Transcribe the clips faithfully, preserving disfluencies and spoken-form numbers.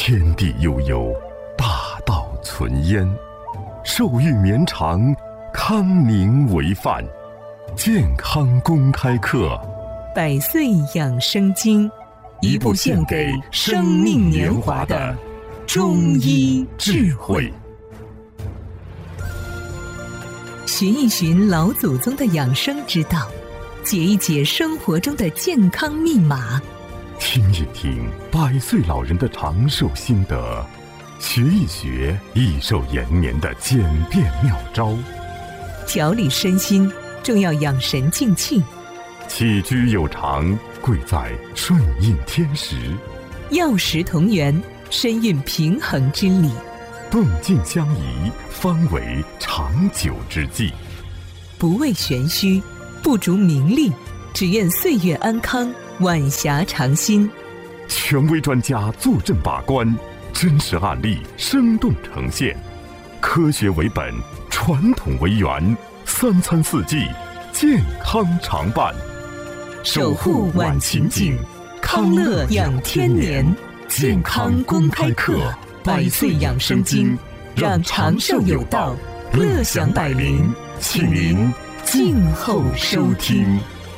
天地悠悠，大道存焉。寿欲绵长，康宁为范。健康公开课， 百岁养生经， 一部献给生命年华的中医智慧。 寻一寻老祖宗的养生之道，解一解生活中的健康密码， 听一听百岁老人的长寿心得，学一学益寿延年的简便妙招。 调理身心，重要养神静气。 起居有常，贵在顺应天时。 药食同源，身蕴平衡之理。 动静相宜，方为长久之计。 不为玄虚，不逐名利，只愿岁月安康，晚霞长新。 权威专家坐镇把关，真实案例生动呈现，科学为本，传统为源，三餐四季健康常伴。 守护晚晴景，康乐养天年。健康公开课，百岁养生经，让长寿有道，乐享百龄。请您静候收听。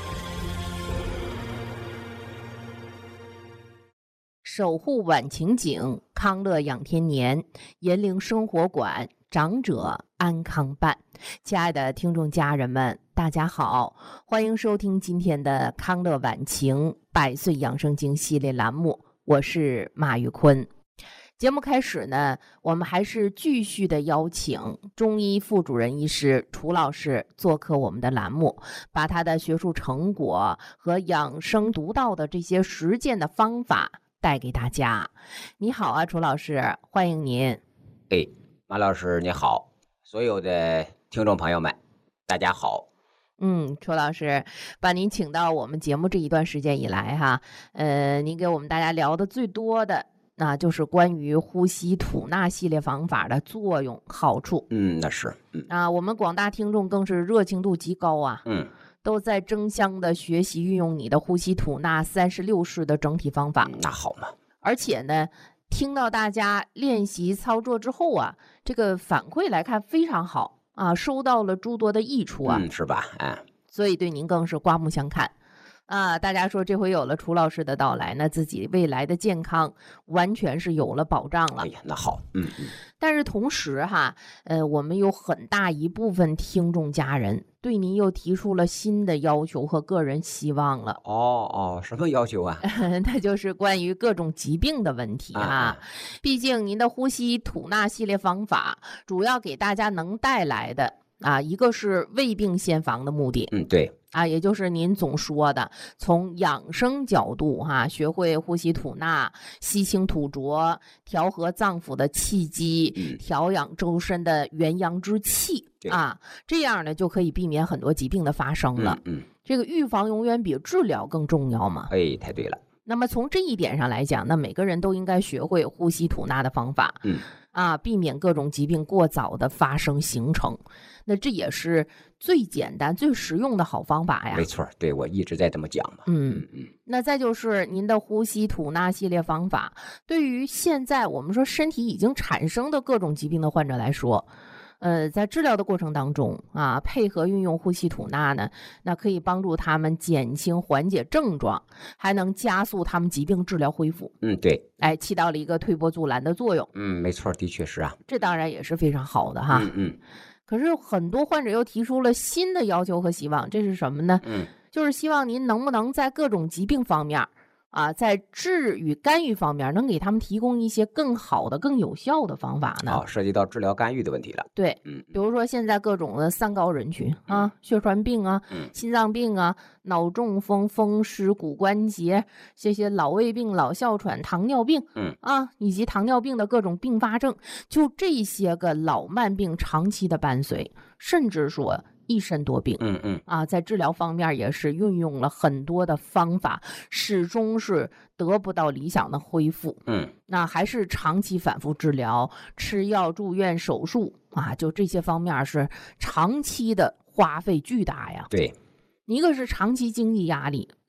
守护晚晴景，康乐养天年。银陵生活馆，长者安康伴。亲爱的听众家人们，大家好，欢迎收听今天的康乐晚晴百岁养生经系列栏目，我是马玉坤。节目开始呢，我们还是继续的邀请中医副主任医师楚老师做客我们的栏目，把他的学术成果和养生独到的这些实践的方法带给大家。你好啊，楚老师，欢迎您。 哎，马老师你好，所有的听众朋友们大家好。 嗯，楚老师把您请到我们节目这一段时间以来哈，呃，您给我们大家聊的最多的那就是关于呼吸吐纳系列方法的作用好处。 嗯，那是。嗯啊，我们广大听众更是热情度极高啊。 嗯， 都在争相的学习运用你的呼吸吐纳三十六式的整体方法。 嗯，那好嘛。 而且呢，听到大家练习操作之后啊，这个反馈来看非常好啊，收到了诸多的益处啊。 嗯，是吧？哎， 所以对您更是刮目相看。啊，大家说这回有了楚老师的到来，那自己未来的健康完全是有了保障了。 哎呀，那好。嗯嗯。 但是同时哈，呃，我们有很大一部分听众家人对您又提出了新的要求和个人希望了。 哦哦，什么要求啊？ 那就是关于各种疾病的问题哈。啊、毕竟您的呼吸吐纳系列方法主要给大家能带来的啊，一个是未病先防的目的。 嗯，对。 啊，也就是您总说的，从养生角度哈、啊，学会呼吸吐纳，吸清吐浊，调和脏腑的气机， 嗯、 调养周身的元阳之气啊，这样呢就可以避免很多疾病的发生了。 嗯，嗯这个预防永远比治疗更重要嘛。 哎，太对了。 那么从这一点上来讲，那每个人都应该学会呼吸吐纳的方法。 嗯。 啊，避免各种疾病过早的发生形成，那这也是最简单、最实用的好方法呀。 没错，对，我一直在这么讲嘛。 嗯嗯。那再就是您的呼吸吐纳系列方法，对于现在我们说身体已经产生的各种疾病的患者来说，呃，在治疗的过程当中啊，配合运用呼吸吐纳呢，那可以帮助他们减轻缓解症状，还能加速他们疾病治疗恢复。 嗯，对， 哎，起到了一个推波助澜的作用。 嗯，没错，的确是啊。 这当然也是非常好的哈。 嗯嗯。 可是很多患者又提出了新的要求和希望，这是什么呢？ 嗯， 就是希望您能不能在各种疾病方面啊，在治与干预方面能给他们提供一些更好的、更有效的方法呢？ 哦，涉及到治疗干预的问题了。 对， 嗯， 比如说现在各种的三高人群啊，血栓病啊、 嗯、 心脏病啊、脑中风、风湿、骨关节这些老胃病、老哮喘、糖尿病， 嗯啊，以及糖尿病的各种并发症，就这些个老慢病长期的伴随，甚至说一身多病。 嗯嗯啊，在治疗方面也是运用了很多的方法，始终是得不到理想的恢复。 嗯， 那还是长期反复治疗、吃药、住院、手术啊，就这些方面是长期的花费巨大呀。 对， 一个是长期经济压力，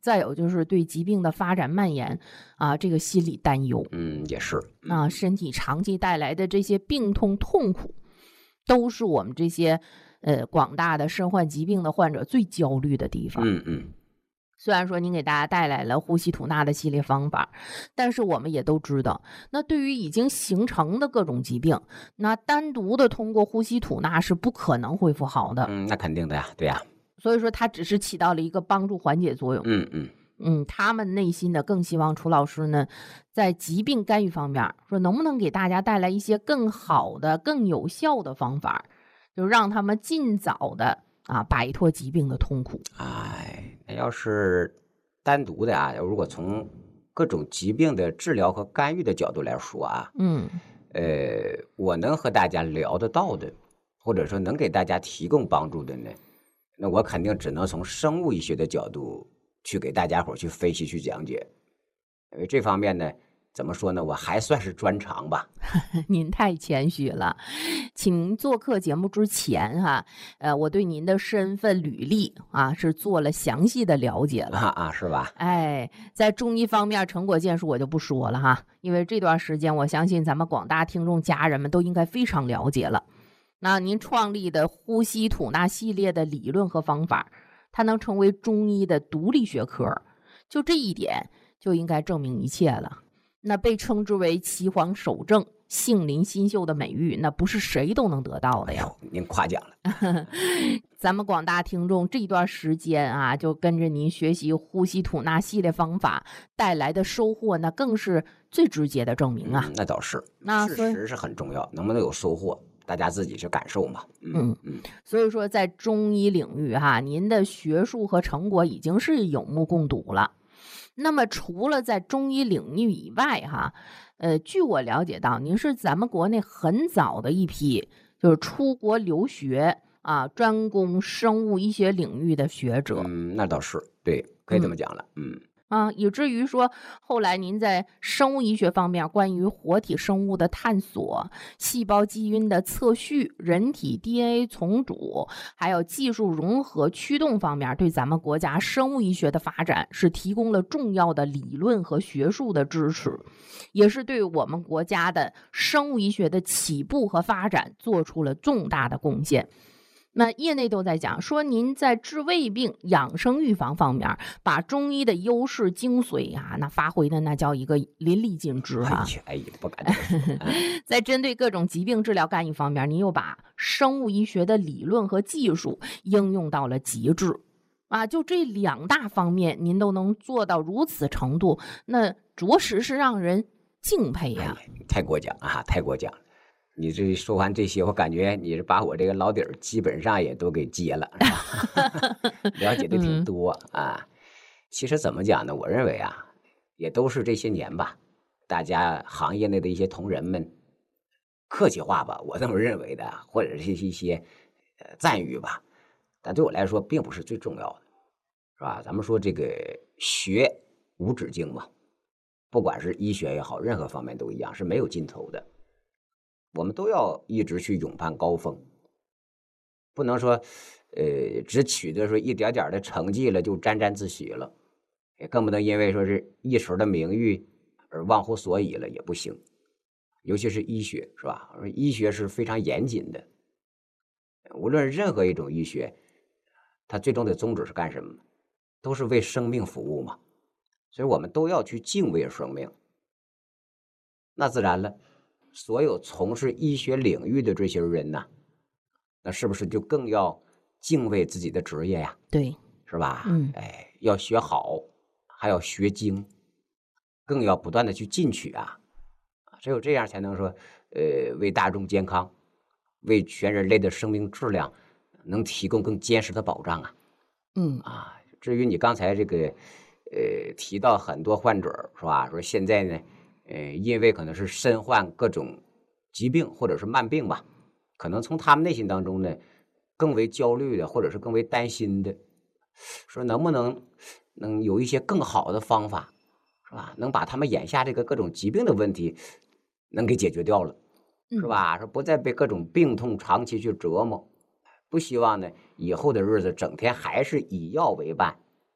再有就是对疾病的发展蔓延啊，这个心理担忧。 嗯，也是啊，身体长期带来的这些病痛痛苦，都是我们这些呃广大的身患疾病的患者最焦虑的地方。 嗯嗯。 虽然说您给大家带来了呼吸吐纳的系列方法，但是我们也都知道，那对于已经形成的各种疾病，那单独的通过呼吸吐纳是不可能恢复好的。 嗯，那肯定的呀，对呀。 所以说它只是起到了一个帮助缓解作用。 嗯嗯嗯，他们内心的更希望楚老师呢，在疾病干预方面，说能不能给大家带来一些更好的、更有效的方法，就让他们尽早的啊摆脱疾病的痛苦。 哎，那要是单独的啊，如果从各种疾病的治疗和干预的角度来说啊， 嗯， 呃，我能和大家聊得到的，或者说能给大家提供帮助的呢，那我肯定只能从生物医学的角度去给大家伙去分析、去讲解。因为这方面呢，怎么说呢，我还算是专长吧。 您太谦虚了，请您做客节目之前哈、啊，呃，我对您的身份履历啊是做了详细的了解了啊啊，是吧？ 哎，在中医方面成果建树我就不说了哈，因为这段时间我相信咱们广大听众家人们都应该非常了解了。那您创立的呼吸吐纳系列的理论和方法，它能成为中医的独立学科，就这一点就应该证明一切了。那被称之为岐黄首正、杏林新秀的美誉，那不是谁都能得到的呀。 哎、您夸奖了。 咱们广大听众这段时间啊，就跟着您学习呼吸吐纳系列方法带来的收获，那更是最直接的证明啊。 嗯、那倒是， 那事实是很重要，能不能有收获，大家自己去感受嘛。嗯嗯, 嗯所以说在中医领域哈，您的学术和成果已经是有目共睹了。那么除了在中医领域以外哈，呃，据我了解到，您是咱们国内很早的一批就是出国留学啊，专攻生物医学领域的学者。 嗯，那倒是，对，可以这么讲了。嗯。嗯啊，以至于说后来您在生物医学方面关于活体生物的探索、细胞基因的测序、人体 D N A 重组，还有技术融合驱动方面，对咱们国家生物医学的发展是提供了重要的理论和学术的支持，也是对我们国家的生物医学的起步和发展做出了重大的贡献。那业内都在讲说，您在治胃病、养生预防方面，把中医的优势精髓啊，那发挥的那叫一个淋漓尽致哈、啊。 哎呀，不敢说。 在针对各种疾病治疗干预方面，您又把生物医学的理论和技术应用到了极致啊！就这两大方面，您都能做到如此程度，那着实是让人敬佩呀、啊哎！太过奖啊，太过奖了。你这说完这些，我感觉你是把我这个老底儿基本上也都给揭了，是吧？了解的挺多、嗯、啊。其实怎么讲呢？我认为啊，也都是这些年吧，大家行业内的一些同仁们客气话吧，我这么认为的，或者是一些呃赞誉吧。但对我来说，并不是最重要的，是吧？咱们说这个学无止境嘛，不管是医学也好，任何方面都一样，是没有尽头的。我们都要一直去勇攀高峰，不能说，呃，只取得说一点点的成绩了就沾沾自喜了，也更不能因为说是一时的名誉而忘乎所以了，也不行。尤其是医学，是吧？医学是非常严谨的，无论任何一种医学，它最终的宗旨是干什么？都是为生命服务嘛。所以我们都要去敬畏生命。那自然了。所有从事医学领域的这些人呢，那是不是就更要敬畏自己的职业呀？ 对， 是吧？ 嗯， 哎，要学好，还要学精，更要不断的去进取啊！只有这样才能说，呃，为大众健康，为全人类的生命质量，能提供更坚实的保障啊！ 嗯啊，至于你刚才这个，呃，提到很多患者是吧？说现在呢。呃，因为可能是身患各种疾病或者是慢病吧，可能从他们内心当中呢，更为焦虑的，或者是更为担心的，说能不能能有一些更好的方法，是吧？能把他们眼下这个各种疾病的问题能给解决掉了，是吧？说不再被各种病痛长期去折磨，不希望呢以后的日子整天还是以药为伴，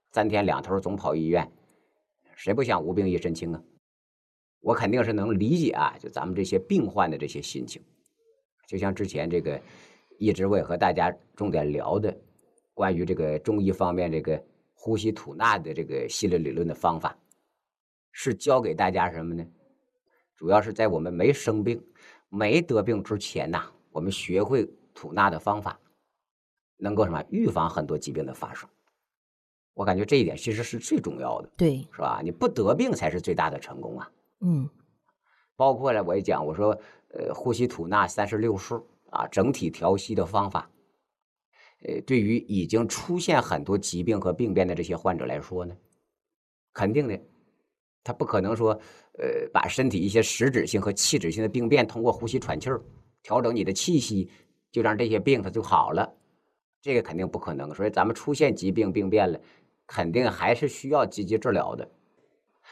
三天两头总跑医院，谁不想无病一身轻啊？我肯定是能理解啊，就咱们这些病患的这些心情。就像之前这个一直我也和大家重点聊的关于这个中医方面这个呼吸吐纳的这个系列理论的方法，是教给大家什么呢？主要是在我们没生病没得病之前呐，我们学会吐纳的方法，能够什么预防很多疾病的发生。我感觉这一点其实是最重要的， 对， 是吧？你不得病才是最大的成功啊。 嗯， 包括了我也讲，我说呃呼吸吐纳三十六式啊，整体调息的方法，呃，对于已经出现很多疾病和病变的这些患者来说呢，肯定的，他不可能说呃把身体一些实质性和器质性的病变通过呼吸喘气儿调整你的气息，就让这些病它就好了，这个肯定不可能。所以咱们出现疾病病变了，肯定还是需要积极治疗的。